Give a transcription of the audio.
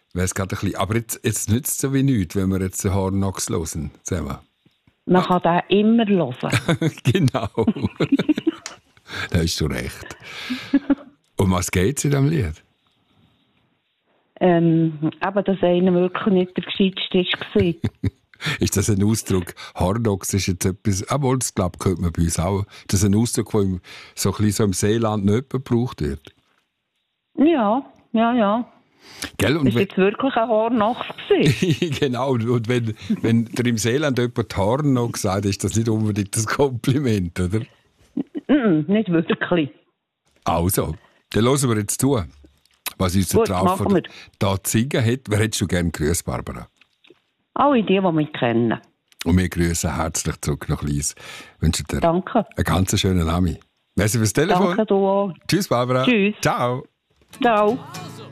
wäre es gerade ein bisschen. Aber jetzt nützt es so wie nichts, wenn wir jetzt den Hard Knocks hören. Zusammen. Man kann den immer hören. Genau. Da hast du recht. Um was geht es in diesem Lied? Aber dass einer wirklich nicht der Gescheiteste war. Ist das ein Ausdruck? Hard Knocks ist jetzt etwas, obwohl das glaube ich, man bei uns auch. Das ist ein Ausdruck, der so ein bisschen so im Seeland nicht gebraucht wird. Ja. Gell? Und das war jetzt wirklich ein Hard Knocks. Genau, und wenn dir im Seeland jemand Hard Knocks sagt, ist das nicht unbedingt das Kompliment, oder? Nicht wirklich. Also, dann hören wir jetzt zu, was unser Traufer da zu singen hat. Wer hättest du gerne grüßt, Barbara? Alle die mich kennen. Und wir grüßen herzlich zurück nach Lies. Wünsche dir Danke. einen ganz schönen Abend. Merci fürs Telefon. Danke, du auch. Tschüss, Barbara. Tschüss. Ciao. Ciao.